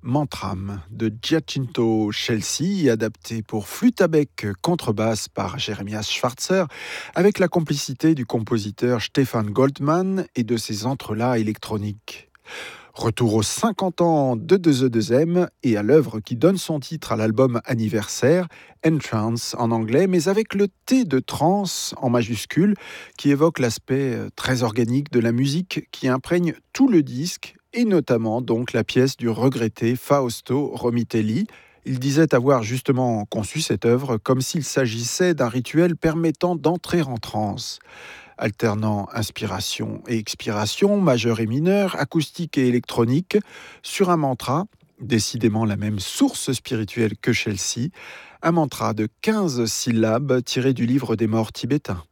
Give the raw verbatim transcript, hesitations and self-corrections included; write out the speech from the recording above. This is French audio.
Mantram de Giacinto Scelsi, adapté pour flûte à bec contrebasse par Jeremias Schwarzer, avec la complicité du compositeur Stefan Goldmann et de ses entrelacs électroniques. Retour aux cinquante ans de deux E deux M et à l'œuvre qui donne son titre à l'album anniversaire, Entrance en anglais, mais avec le T de trance en majuscule, qui évoque l'aspect très organique de la musique qui imprègne tout le disque, et notamment donc la pièce du regretté Fausto Romitelli. Il disait avoir justement conçu cette œuvre comme s'il s'agissait d'un rituel permettant d'entrer en transe. Alternant inspiration et expiration, majeur et mineur, acoustique et électronique, sur un mantra, décidément la même source spirituelle que Scelsi, un mantra de quinze syllabes tiré du livre des morts tibétains.